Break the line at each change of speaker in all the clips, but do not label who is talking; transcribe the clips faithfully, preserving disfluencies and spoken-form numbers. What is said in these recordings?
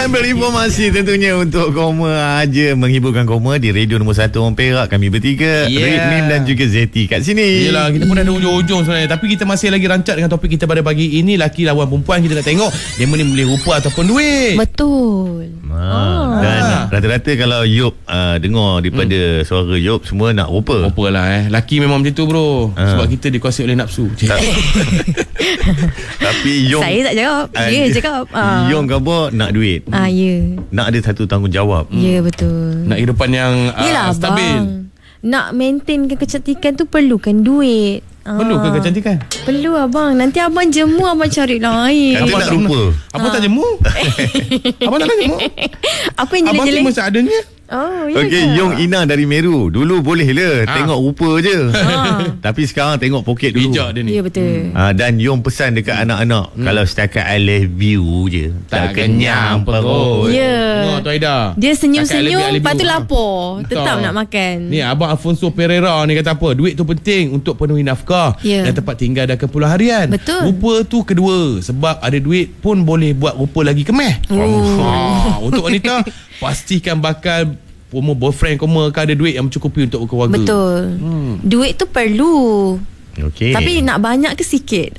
Dan berinformasi tentunya untuk Koma aja menghiburkan Koma di radio nombor satu orang Perak. Kami bertiga,
yeah.
Red Mim dan juga Zeti kat sini.
Yelah, kita pun dah ada ujung-ujung sebenarnya. Tapi kita masih lagi rancak dengan topik kita pada pagi ini. Laki lawan perempuan, kita nak tengok dia ni boleh rupa ataupun duit.
Betul.
Ha,
Oh.
Dan rata-rata kalau Yop uh, dengar daripada hmm. suara Yop, semua nak rupa.
Rupa lah eh. Laki memang macam tu bro.
Ha.
Sebab kita dikuasai oleh nafsu.
Tapi Yom,
Saya tak jawab.
uh,
Dia cakap. Ah.
Yom khabar nak duit.
Ah, ya.
Nak ada satu tanggungjawab.
Ya, betul.
Nak kehidupan yang uh,
Yelah,
stabil.
bang. Nak maintainkan kecantikan tu perlukan duit.
Perlu ke kecantikan?
Perlu abang. Nanti abang jemu, abang cari lain.
Kata nak rupa.
Abang tak jemu? Abang tak nak jemu?
Apa yang
Abang
jelek-jelek?
cuma seadanya.
Oh, ya
Okey,
ke?
Yong Ina dari Meru. Dulu boleh lah
Ha.
tengok rupa je.
Ha.
Tapi sekarang tengok poket dulu.
Bijak dia ni.
Ya, betul.
Ha, dan Yong pesan dekat anak-anak,
Hmm.
kalau setakat I love you je, tak, kenyang perut.
Ya.
Tengok tu Aida.
Dia senyum-senyum,
Cakap
lepas tu
lebih-
lapar. Tetap
Betul.
nak makan.
Ni Abang Alfonso Pereira ni kata apa? Duit tu penting untuk penuhi nafkah
Ya.
dan tempat tinggal dan keperluan harian.
Betul.
Rupa tu kedua. Sebab ada duit pun boleh buat rupa lagi kemeh.
Oh.
Ha, untuk wanita, pastikan bakal Koma boyfriend Koma kan ada duit yang mencukupi untuk berkeluarga.
Betul.
Hmm.
Duit tu perlu.
Okey.
Tapi nak banyak ke sikit?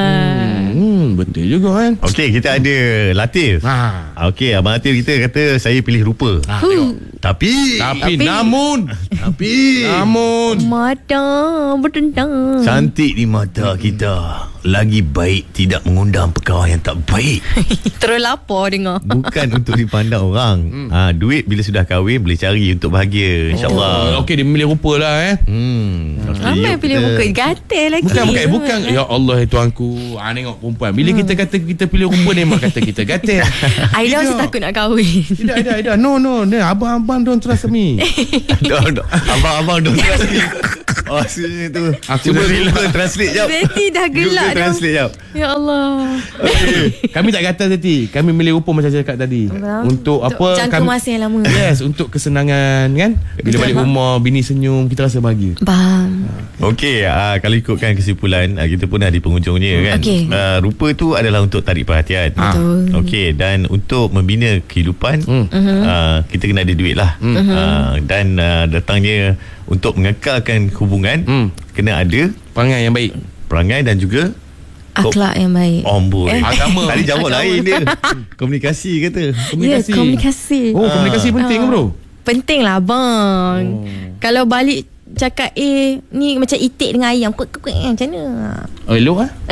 Ah.
Hmm, betul juga kan.
Okey, kita ada Latif.
Ha.
Okey, Abang Latif kita kata saya pilih rupa.
Ha,
Huh.
Tapi
Tapi,
Tapi-
namun
tapi
namun
Mata bertentang.
cantik di mata kita, lagi baik tidak mengundang perkara yang tak baik.
Terus lapar dengar.
Bukan untuk dipandang orang. Ha, duit bila sudah kahwin boleh cari untuk bahagia, insya-Allah.
Oh, okey dia memilih rupa lah eh.
Hmm. Okay,
Ramai
yuk
yang pilih
kita-
muka gatal lagi.
Bukan bukan bukan ya Allah tuanku. Ah tengok perempuan. Bila kita kata kita pilih rupa dia mak kata kita gatal.
Aida mesti takut nak kahwin.
Tidak tidak tidak. No no. no. Abang-abang don't trust me.
Don't, don't. Abang-abang don't trust me. Oh, sini tu.
Aku
Cuba
dah rela.
Google translate jap.
Betty dah gelak
Google
dah.
translate jap.
Ya Allah.
Okay.
Kami tak kata tadi. Kami milih rupa macam saya cakap tadi.
Abang,
Untuk apa?
jangka
Kami,
masa yang lama.
Yes, untuk kesenangan kan. Bila
Betul,
balik
abang.
rumah bini senyum, kita rasa bahagia.
Bang.
Okey, uh, kalau ikutkan kesimpulan, uh, kita pun dah di penghujungnya kan.
Okey.
Uh, rupa tu adalah untuk tarik perhatian.
Betul.
Okey, dan untuk membina kehidupan,
Hmm.
uh, kita kena ada duit lah.
Hmm.
Uh, dan uh, datangnya untuk mengekalkan hubungan,
Hmm.
kena ada
Perangai yang baik.
perangai dan juga
Akhlak yang baik.
omboi.
Eh.
Agama.
Tadi jawab
Agama.
lain dia. Komunikasi kata.
Komunikasi.
Ya, komunikasi.
Oh, komunikasi penting
Ah.
bro.
Penting lah bang.
Oh.
Kalau balik cakap eh ni macam itik dengan ayam, kuat kuat macam mana?
Oh, elok ah.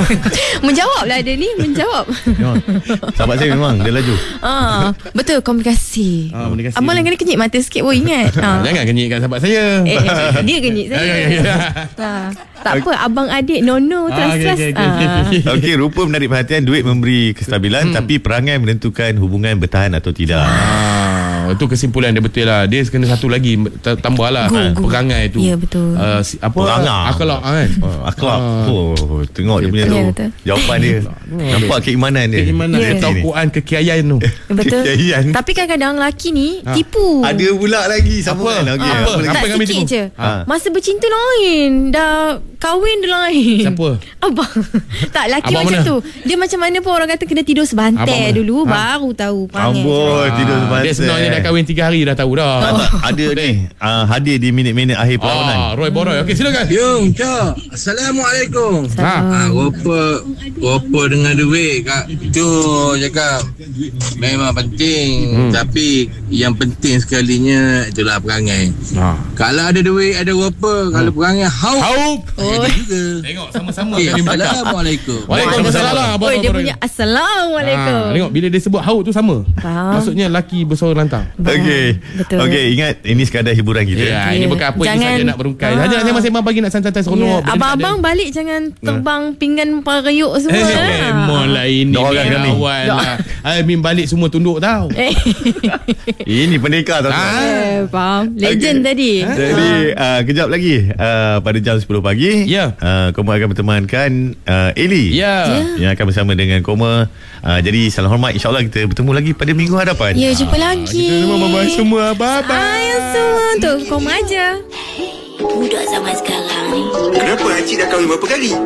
Menjawab lah dia ni, menjawab.
Memang. Sahabat saya memang dia laju.
Ah, betul komunikasi.
Ah, komunikasi.
Abang lagi kenyit mata sikit pun ingat. Ah.
Jangan kenyitkan sahabat saya.
Eh, eh, dia kenyit saya.
Ya, ya, ya.
Ah, tak apa, abang adik nono
Ah,
trust
okey,
trust.
okey, okey,
Ah.
okey.
Okey, rupa menarik perhatian, duit memberi kestabilan, tapi perangai menentukan hubungan bertahan atau tidak.
Ah, itu kesimpulan dia betul lah. Dia kena satu lagi t- tambah lah
Gu,
ha,
gu.
perangai tu.
Ya, betul.
Uh, si, apa
Perangai.
akhlak kan.
Oh, akhlak.
Ah.
Oh, tengok dia punya
Ya,
tu.
betul.
Jawapan dia. Nampak keimanan dia.
Keimanan
Ya.
dia tahu Quran kekiaian tu.
Betul.
Kekiaian.
Tapi kadang-kadang lelaki ni
Ah.
tipu.
Ada pula lagi sambungan.
Apa?
Okey.
Apa?
apa lagi?
Tak
Apa yang kami
sikit
tipu?
je.
Ah.
Masa bercinta lain, dah kahwin dia lain.
Siapa?
Abang. Tak, lelaki
Abang
macam
mana?
tu. Dia macam mana pun orang kata kena tidur
Abang
sebantai
mana?
dulu,
Ha?
baru tahu. perangai
Amboi,
macam mana.
tidur sebantai.
Dia sebenarnya dah kahwin tiga hari dah tahu dah.
Tak, tak, ada ni uh, hadir di minit-minit akhir perlawanan.
Ah, Roy Boroy. Okey, silakan.
Yung, Cak. Assalamualaikum.
Ha.
Ah, rupa rupa dengan duit kak. Tu cakap memang penting, hmm. tapi yang penting sekalinya itulah perangai.
Ha.
Kalau ada duit ada rupa, kalau perangai hau.
Haup.
Oh. Juga.
Tengok sama-sama
Okay,
kami bercakap.
Assalamualaikum.
Waalaikumsalam. Abang
Oi, dia
Boroy.
punya assalamualaikum.
Ha, tengok bila dia sebut haup tu sama.
Faham.
Maksudnya laki bersuara lantang.
Okey.
Betul.
Okey, ingat ini sekadar hiburan kita.
Ya,
Ya.
ini bukan apa
Jangan-
ini saja nak berungkai.
Ah.
Saja saya masih bagi nak santai-santai
Ya.
seronok. Bila
Abang-abang
tak
balik jangan terbang pinggan parayuk semua.
ada-
ah.
Eh, memang lah ini
Doakan kami.
awal lah. Amin balik semua tunduk tau.
Eh,
Ini pendekar tau.
Ah.
eh, faham. Legend
Okey.
tadi.
Jadi uh, kejap lagi uh, pada jam sepuluh pagi
Ya.
uh, Koma akan bertemankan uh, Eli
Ya.
yang akan bersama dengan Koma. uh, Jadi salam hormat, InsyaAllah kita bertemu lagi pada minggu hadapan.
Ya, jumpa lagi.
Kita semua bye-bye semua. Bye-bye.
Ayah semua untuk kau aja.
Budak zaman sekarang ni.
Kenapa Haji dah kahwin berapa kali?